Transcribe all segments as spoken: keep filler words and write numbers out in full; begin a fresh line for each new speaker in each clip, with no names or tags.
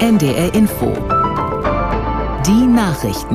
N D R Info. Die Nachrichten.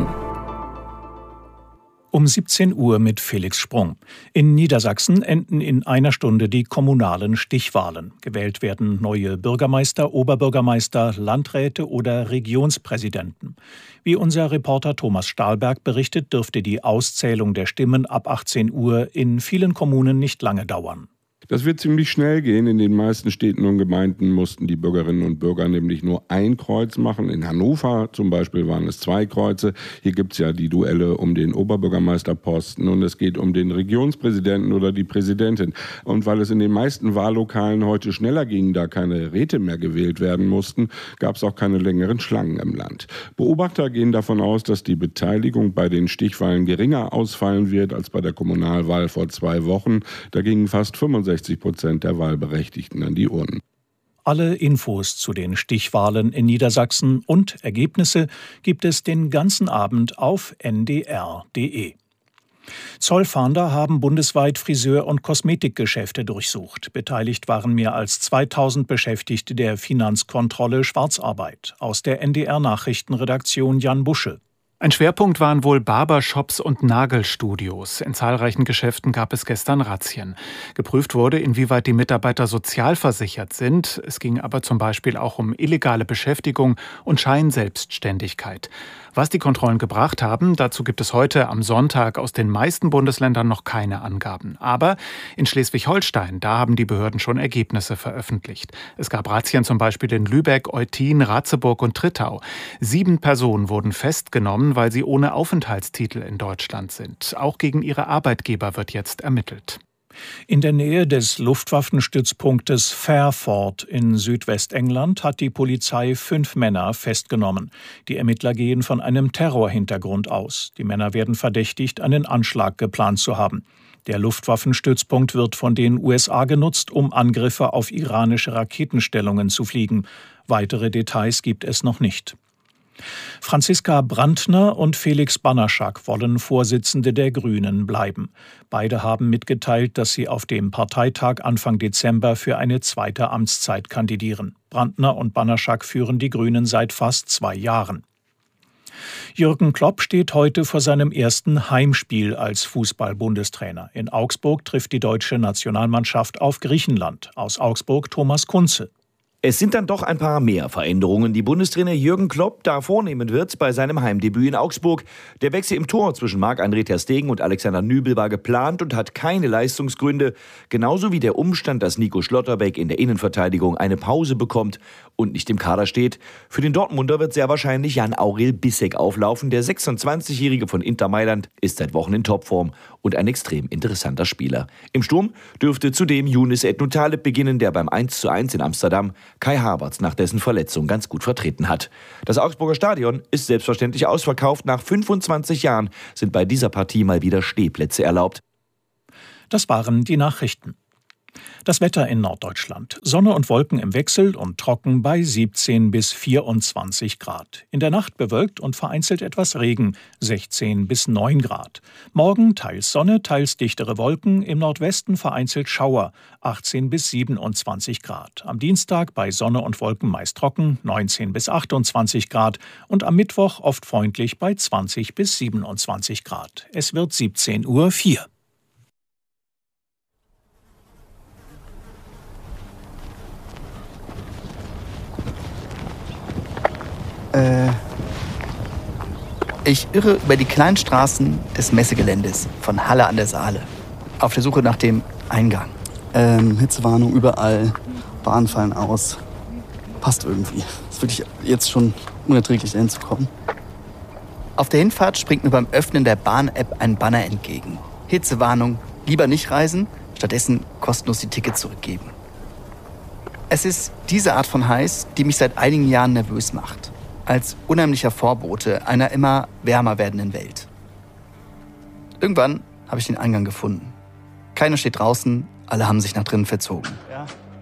Um siebzehn Uhr mit Felix Sprung. In Niedersachsen enden in einer Stunde die kommunalen Stichwahlen. Gewählt werden neue Bürgermeister, Oberbürgermeister, Landräte oder Regionspräsidenten. Wie unser Reporter Thomas Stahlberg berichtet, dürfte die Auszählung der Stimmen ab achtzehn Uhr in vielen Kommunen nicht lange dauern.
Das wird ziemlich schnell gehen. In den meisten Städten und Gemeinden mussten die Bürgerinnen und Bürger nämlich nur ein Kreuz machen. In Hannover zum Beispiel waren es zwei Kreuze. Hier gibt es ja die Duelle um den Oberbürgermeisterposten und es geht um den Regionspräsidenten oder die Präsidentin. Und weil es in den meisten Wahllokalen heute schneller ging, da keine Räte mehr gewählt werden mussten, gab es auch keine längeren Schlangen im Land. Beobachter gehen davon aus, dass die Beteiligung bei den Stichwahlen geringer ausfallen wird als bei der Kommunalwahl vor zwei Wochen. Da gingen fast fünfundsechzig Prozent der Wahlberechtigten an die Urnen.
Alle Infos zu den Stichwahlen in Niedersachsen und Ergebnisse gibt es den ganzen Abend auf N D R punkt D E. Zollfahnder haben bundesweit Friseur- und Kosmetikgeschäfte durchsucht. Beteiligt waren mehr als zweitausend Beschäftigte der Finanzkontrolle Schwarzarbeit. Aus der N D R-Nachrichtenredaktion Jan Busche.
Ein Schwerpunkt waren wohl Barbershops und Nagelstudios. In zahlreichen Geschäften gab es gestern Razzien. Geprüft wurde, inwieweit die Mitarbeiter sozialversichert sind. Es ging aber zum Beispiel auch um illegale Beschäftigung und Scheinselbstständigkeit. Was die Kontrollen gebracht haben, dazu gibt es heute am Sonntag aus den meisten Bundesländern noch keine Angaben. Aber in Schleswig-Holstein, da haben die Behörden schon Ergebnisse veröffentlicht. Es gab Razzien zum Beispiel in Lübeck, Eutin, Ratzeburg und Trittau. Sieben Personen wurden festgenommen, weil sie ohne Aufenthaltstitel in Deutschland sind. Auch gegen ihre Arbeitgeber wird jetzt ermittelt.
In der Nähe des Luftwaffenstützpunktes Fairford in Südwestengland hat die Polizei fünf Männer festgenommen. Die Ermittler gehen von einem Terrorhintergrund aus. Die Männer werden verdächtigt, einen Anschlag geplant zu haben. Der Luftwaffenstützpunkt wird von den U S A genutzt, um Angriffe auf iranische Raketenstellungen zu fliegen. Weitere Details gibt es noch nicht. Franziska Brandner und Felix Banaszak wollen Vorsitzende der Grünen bleiben. Beide haben mitgeteilt, dass sie auf dem Parteitag Anfang Dezember für eine zweite Amtszeit kandidieren. Brandner und Banaszak führen die Grünen seit fast zwei Jahren. Jürgen Klopp steht heute vor seinem ersten Heimspiel als Fußball-Bundestrainer. In Augsburg trifft die deutsche Nationalmannschaft auf Griechenland. Aus Augsburg Thomas Kunze.
Es sind dann doch ein paar mehr Veränderungen, die Bundestrainer Jürgen Klopp da vornehmen wird bei seinem Heimdebüt in Augsburg. Der Wechsel im Tor zwischen Marc-André ter Stegen und Alexander Nübel war geplant und hat keine Leistungsgründe. Genauso wie der Umstand, dass Nico Schlotterbeck in der Innenverteidigung eine Pause bekommt und nicht im Kader steht. Für den Dortmunder wird sehr wahrscheinlich Jan-Aurel Bissek auflaufen. Der sechsundzwanzigjährige von Inter Mailand ist seit Wochen in Topform und ein extrem interessanter Spieler. Im Sturm dürfte zudem Younes Ednou-Taleb beginnen, der beim eins zu eins in Amsterdam Kai Havertz nach dessen Verletzung ganz gut vertreten hat. Das Augsburger Stadion ist selbstverständlich ausverkauft. Nach fünfundzwanzig Jahren sind bei dieser Partie mal wieder Stehplätze erlaubt.
Das waren die Nachrichten. Das Wetter in Norddeutschland. Sonne und Wolken im Wechsel und trocken bei siebzehn bis vierundzwanzig Grad. In der Nacht bewölkt und vereinzelt etwas Regen, sechzehn bis neun Grad. Morgen teils Sonne, teils dichtere Wolken, im Nordwesten vereinzelt Schauer, achtzehn bis siebenundzwanzig Grad. Am Dienstag bei Sonne und Wolken meist trocken, neunzehn bis achtundzwanzig Grad. Und am Mittwoch oft freundlich bei zwanzig bis siebenundzwanzig Grad. Es wird siebzehn Uhr vier.
Äh, ich irre über die kleinen Straßen des Messegeländes von Halle an der Saale. Auf der Suche nach dem Eingang.
Ähm, Hitzewarnung überall. Bahnen fallen aus. Passt irgendwie. Es ist wirklich jetzt schon unerträglich, dahin zu kommen.
Auf der Hinfahrt springt mir beim Öffnen der Bahn-App ein Banner entgegen. Hitzewarnung, lieber nicht reisen, stattdessen kostenlos die Tickets zurückgeben. Es ist diese Art von Heiß, die mich seit einigen Jahren nervös macht. Als unheimlicher Vorbote einer immer wärmer werdenden Welt. Irgendwann habe ich den Eingang gefunden. Keiner steht draußen, alle haben sich nach drinnen verzogen.
Ja.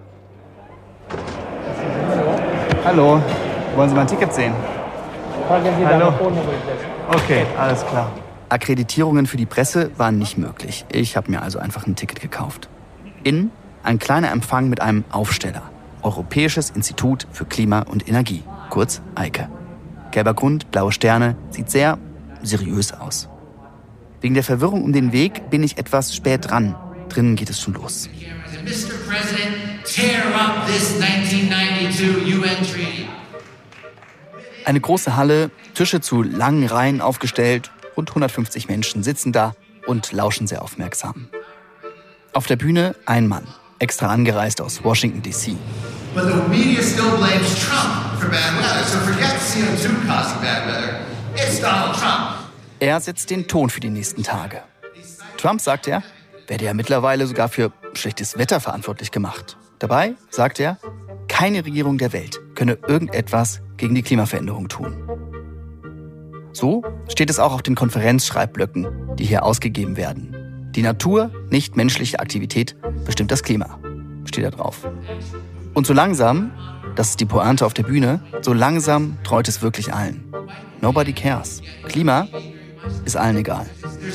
Hallo, wollen Sie mein Ticket sehen? Hallo. Okay, alles klar.
Akkreditierungen für die Presse waren nicht möglich. Ich habe mir also einfach ein Ticket gekauft. Innen ein kleiner Empfang mit einem Aufsteller. Europäisches Institut für Klima und Energie, kurz Eike. Gelber Grund, blaue Sterne, sieht sehr seriös aus. Wegen der Verwirrung um den Weg bin ich etwas spät dran. Drinnen geht es schon los.
Mister President, tear up this nineteen ninety-two U N Treaty.
Eine große Halle, Tische zu langen Reihen aufgestellt, rund hundertfünfzig Menschen sitzen da und lauschen sehr aufmerksam. Auf der Bühne ein Mann, extra angereist aus Washington D C.
But the media still blames Trump for bad weather, so forget C O two causing bad weather. It's Donald Trump.
Er setzt den Ton für die nächsten Tage. Trump, sagt er, werde ja mittlerweile sogar für schlechtes Wetter verantwortlich gemacht. Dabei, sagt er, keine Regierung der Welt könne irgendetwas gegen die Klimaveränderung tun. So steht es auch auf den Konferenzschreibblöcken, die hier ausgegeben werden. Die Natur, nicht menschliche Aktivität, bestimmt das Klima, steht da drauf. Und so langsam, das ist die Pointe auf der Bühne, so langsam treut es wirklich allen. Nobody cares. Klima ist allen egal.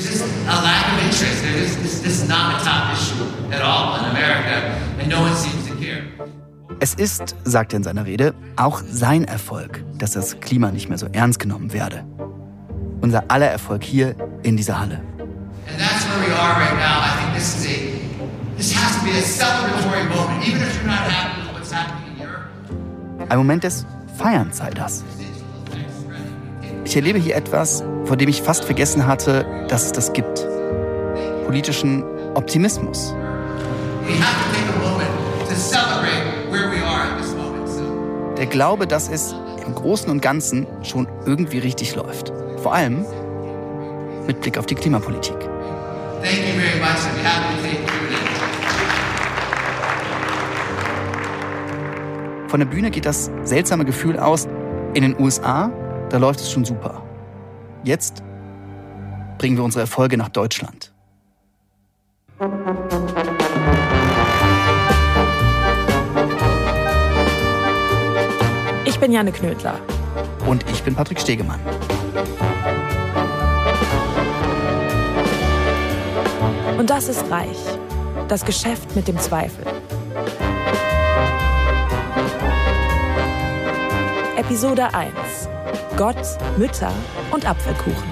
Es ist, sagt er in seiner Rede, auch sein Erfolg, dass das Klima nicht mehr so ernst genommen werde. Unser aller Erfolg hier in dieser Halle. Ein Moment des Feierns sei das. Ich erlebe hier etwas, vor dem ich fast vergessen hatte, dass es das gibt. Politischen Optimismus. Der Glaube, dass es im Großen und Ganzen schon irgendwie richtig läuft. Vor allem mit Blick auf die Klimapolitik. Von der Bühne geht das seltsame Gefühl aus, in den U S A, da läuft es schon super. Jetzt bringen wir unsere Erfolge nach Deutschland.
Ich bin Janne Knödler.
Und ich bin Patrick Stegemann.
Und das ist Reich. Das Geschäft mit dem Zweifel. Episode eins. Gott, Mütter und Apfelkuchen.